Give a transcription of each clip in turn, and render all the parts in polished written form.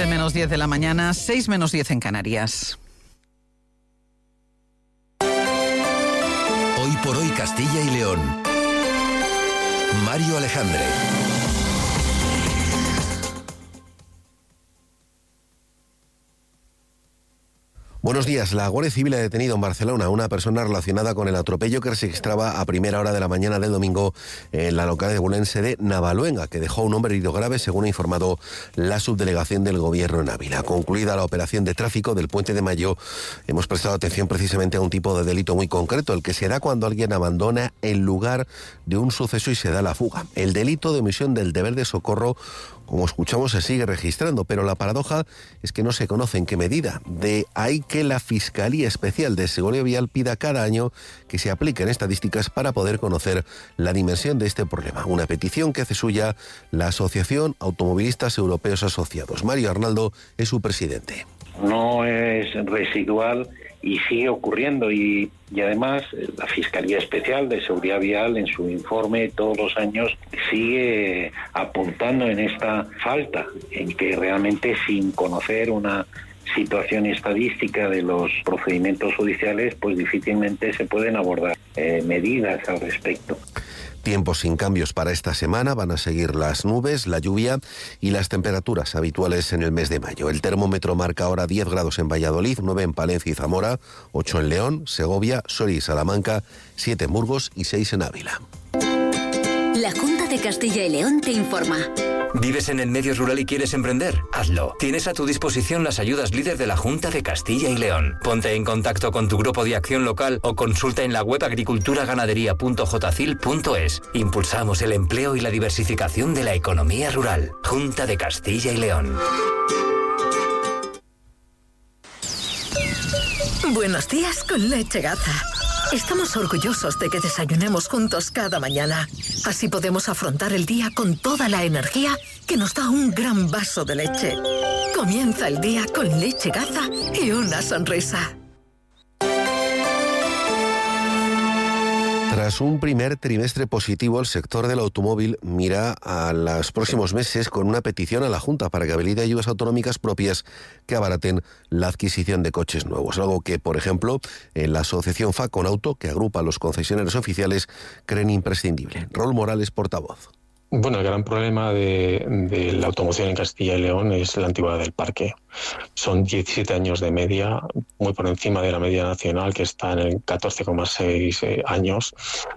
7 menos 10 de la mañana, 6 menos 10 en Canarias. Hoy por hoy Castilla y León. Mario Alejandre. Buenos días. La Guardia Civil ha detenido en Barcelona a una persona relacionada con el atropello que se registraba a primera hora de la mañana del domingo en la localidad bulense de Navaluenga, que dejó a un hombre herido grave, según ha informado la subdelegación del Gobierno en Ávila. Concluida la operación de tráfico del Puente de Mayo, hemos prestado atención precisamente a un tipo de delito muy concreto, el que se da cuando alguien abandona el lugar de un suceso y se da la fuga. El delito de omisión del deber de socorro, como escuchamos, se sigue registrando, pero la paradoja es que no se conoce en qué medida. De ahí que la Fiscalía Especial de Seguridad Vial pida cada año que se apliquen estadísticas para poder conocer la dimensión de este problema. Una petición que hace suya la Asociación Automovilistas Europeos Asociados. Mario Arnaldo es su presidente. No es residual y sigue ocurriendo y además la Fiscalía Especial de Seguridad Vial en su informe todos los años sigue apuntando en esta falta, en que realmente sin conocer una situación estadística de los procedimientos judiciales, pues difícilmente se pueden abordar medidas al respecto. Tiempos sin cambios para esta semana, van a seguir las nubes, la lluvia y las temperaturas habituales en el mes de mayo. El termómetro marca ahora 10 grados en Valladolid, 9 en Palencia y Zamora, 8 en León, Segovia, Soria y Salamanca, 7 en Burgos y 6 en Ávila. La Junta de Castilla y León te informa. ¿Vives en el medio rural y quieres emprender? Hazlo. Tienes a tu disposición las ayudas líder de la Junta de Castilla y León. Ponte en contacto con tu grupo de acción local o consulta en la web agriculturaganadería.jcil.es. Impulsamos el empleo y la diversificación de la economía rural. Junta de Castilla y León. Buenos días con Leche Gaza. Estamos orgullosos de que desayunemos juntos cada mañana. Así podemos afrontar el día con toda la energía que nos da un gran vaso de leche. Comienza el día con Leche Gaza y una sonrisa. Tras un primer trimestre positivo, el sector del automóvil mira a los próximos meses con una petición a la Junta para que habilite ayudas autonómicas propias que abaraten la adquisición de coches nuevos. Algo que, por ejemplo, en la asociación Faconauto, que agrupa a los concesionarios oficiales, creen imprescindible. Raúl Morales, portavoz. Bueno, el gran problema de la automoción en Castilla y León es la antigüedad del parque. Son 17 años de media, muy por encima de la media nacional, que está en el 14,6 años.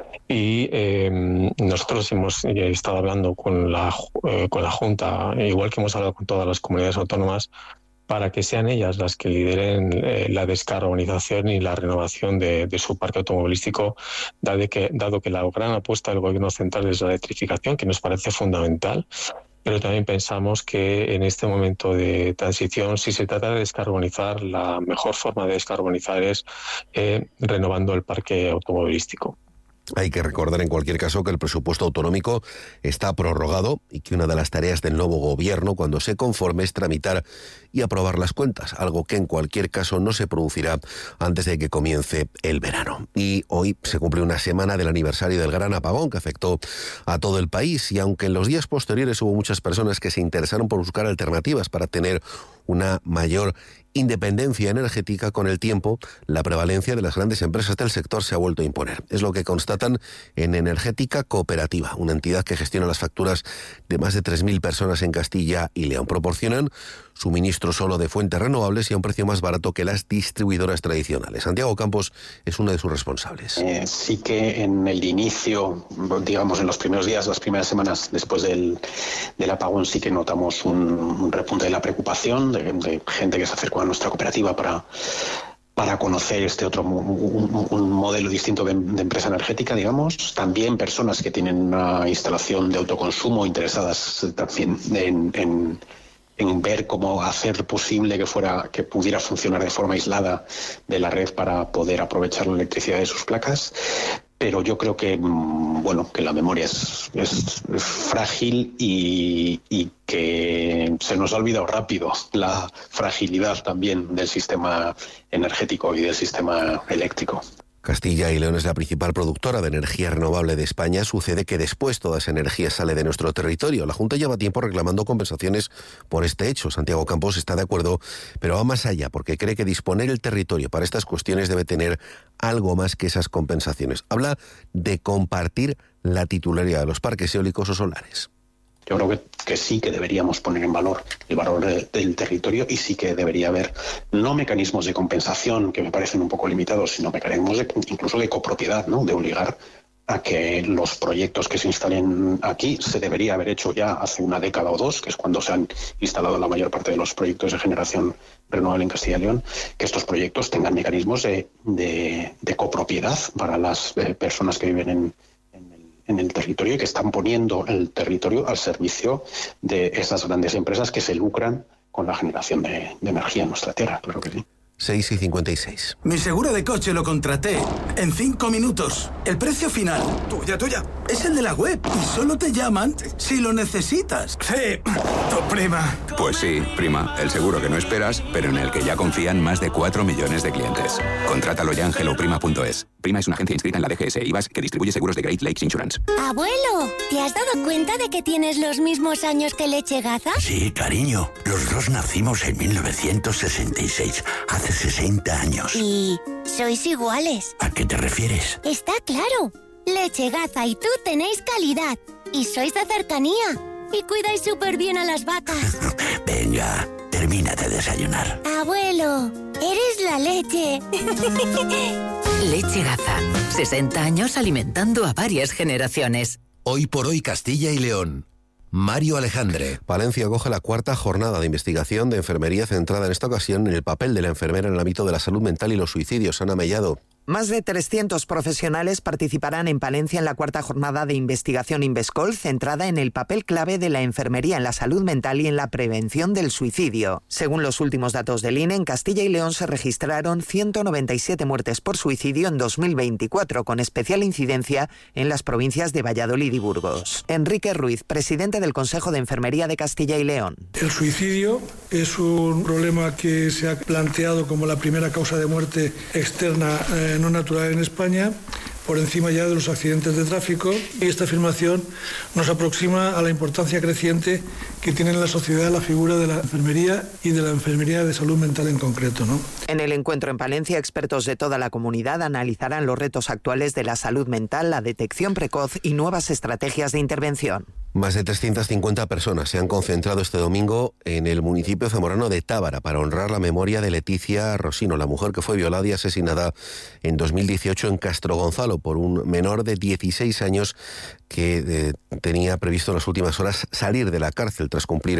Y nosotros hemos estado hablando con la Junta, igual que hemos hablado con todas las comunidades autónomas, para que sean ellas las que lideren la descarbonización y la renovación de su parque automovilístico, dado que la gran apuesta del Gobierno central es la electrificación, que nos parece fundamental, pero también pensamos que en este momento de transición, si se trata de descarbonizar, la mejor forma de descarbonizar es renovando el parque automovilístico. Hay que recordar en cualquier caso que el presupuesto autonómico está prorrogado y que una de las tareas del nuevo gobierno cuando se conforme es tramitar y aprobar las cuentas, algo que en cualquier caso no se producirá antes de que comience el verano. Y hoy se cumple una semana del aniversario del gran apagón que afectó a todo el país, y aunque en los días posteriores hubo muchas personas que se interesaron por buscar alternativas para tener una mayor independencia energética, con el tiempo la prevalencia de las grandes empresas del sector se ha vuelto a imponer. Es lo que constatan en Energética Cooperativa, una entidad que gestiona las facturas de más de 3.000 personas en Castilla y León. Proporcionan suministro solo de fuentes renovables y a un precio más barato que las distribuidoras tradicionales. Santiago Campos es uno de sus responsables. Sí que en el inicio, digamos en los primeros días, las primeras semanas después del apagón, sí que notamos un repunte de la preocupación de gente que se acercó a nuestra cooperativa para conocer este otro un modelo distinto de empresa energética, digamos. También personas que tienen una instalación de autoconsumo interesadas también en ver cómo hacer posible que pudiera funcionar de forma aislada de la red para poder aprovechar la electricidad de sus placas. Pero yo creo que que la memoria es frágil y que se nos ha olvidado rápido la fragilidad también del sistema energético y del sistema eléctrico. Castilla y León es la principal productora de energía renovable de España. Sucede que después toda esa energía sale de nuestro territorio. La Junta lleva tiempo reclamando compensaciones por este hecho. Santiago Campos está de acuerdo, pero va más allá porque cree que disponer el territorio para estas cuestiones debe tener algo más que esas compensaciones. Habla de compartir la titularidad de los parques eólicos o solares. Yo creo que sí que deberíamos poner en valor el valor del territorio y sí que debería haber no mecanismos de compensación que me parecen un poco limitados, sino mecanismos incluso de copropiedad, ¿no? De obligar a que los proyectos que se instalen aquí se debería haber hecho ya hace una década o dos, que es cuando se han instalado la mayor parte de los proyectos de generación renovable en Castilla y León, que estos proyectos tengan mecanismos de copropiedad para las personas que viven en el territorio y que están poniendo el territorio al servicio de esas grandes empresas que se lucran con la generación de energía en nuestra tierra, claro que sí. 6:56. Mi seguro de coche lo contraté en 5 minutos. El precio final, tuya, es el de la web y solo te llaman si lo necesitas. Sí, tu prima. Pues sí, prima, el seguro que no esperas, pero en el que ya confían más de 4 millones de clientes. Contrátalo ya en helloprima.es. Prima es una agencia inscrita en la DGS e IVAS que distribuye seguros de Great Lakes Insurance. Abuelo, ¿te has dado cuenta de que tienes los mismos años que Lechegaza? Sí, cariño. Los dos nacimos en 1966, hace 60 años. ¿Y sois iguales? ¿A qué te refieres? Está claro. Lechegaza y tú tenéis calidad. Y sois de cercanía. Y cuidáis súper bien a las vacas. Venga, termina de desayunar. Abuelo, eres la leche. Lechegaza. 60 años alimentando a varias generaciones. Hoy por hoy Castilla y León. Mario Alejandre. Palencia acoge la 4ª jornada de investigación de enfermería centrada en esta ocasión en el papel de la enfermera en el ámbito de la salud mental y los suicidios. Ana Mellado. Más de 300 profesionales participarán en Palencia en la 4ª jornada de investigación Invescol, centrada en el papel clave de la enfermería en la salud mental y en la prevención del suicidio. Según los últimos datos del INE, en Castilla y León se registraron 197 muertes por suicidio en 2024, con especial incidencia en las provincias de Valladolid y Burgos. Enrique Ruiz, presidente del Consejo de Enfermería de Castilla y León. El suicidio es un problema que se ha planteado como la primera causa de muerte externa no natural en España, por encima ya de los accidentes de tráfico, y esta afirmación nos aproxima a la importancia creciente que tiene en la sociedad la figura de la enfermería y de la enfermería de salud mental en concreto, ¿no? En el encuentro en Palencia, expertos de toda la comunidad analizarán los retos actuales de la salud mental, la detección precoz y nuevas estrategias de intervención. Más de 350 personas se han concentrado este domingo en el municipio zamorano de Tábara para honrar la memoria de Leticia Rosino, la mujer que fue violada y asesinada en 2018 en Castro Gonzalo por un menor de 16 años que tenía previsto en las últimas horas salir de la cárcel tras cumplir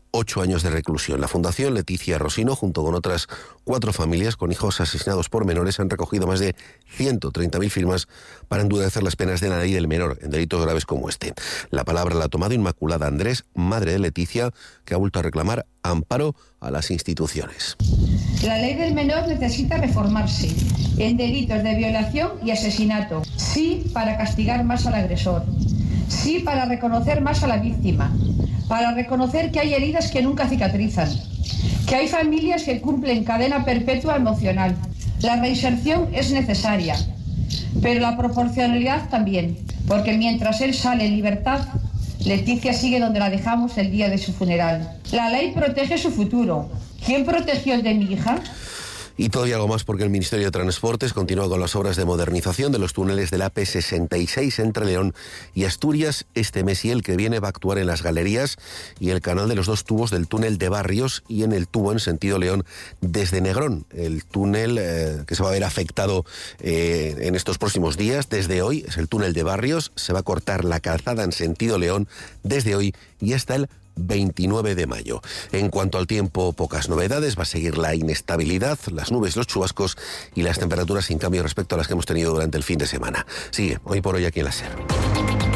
8 años de reclusión. La Fundación Leticia Rosino, junto con otras 4 familias con hijos asesinados por menores, han recogido más de 130.000 firmas para endurecer las penas de la ley del menor en delitos graves como este. La palabra la ha tomado Inmaculada Andrés, madre de Leticia, que ha vuelto a reclamar amparo a las instituciones. La ley del menor necesita reformarse en delitos de violación y asesinato. Sí, para castigar más al agresor. Sí, para reconocer más a la víctima. Para reconocer que hay heridas que nunca cicatrizan. Que hay familias que cumplen cadena perpetua emocional. La reinserción es necesaria, pero la proporcionalidad también, porque mientras él sale en libertad, Leticia sigue donde la dejamos el día de su funeral. La ley protege su futuro. ¿Quién protegió el de mi hija? Y todavía algo más porque el Ministerio de Transportes continúa con las obras de modernización de los túneles del AP66 entre León y Asturias. Este mes y el que viene va a actuar en las galerías y el canal de los 2 tubos del túnel de Barrios y en el tubo en sentido León desde Negrón. El túnel que se va a ver afectado en estos próximos días desde hoy es el túnel de Barrios. Se va a cortar la calzada en sentido León desde hoy y hasta el 29 de mayo. En cuanto al tiempo, pocas novedades. Va a seguir la inestabilidad, las nubes, los chubascos y las temperaturas sin cambio respecto a las que hemos tenido durante el fin de semana. Sigue Hoy por Hoy aquí en la SER.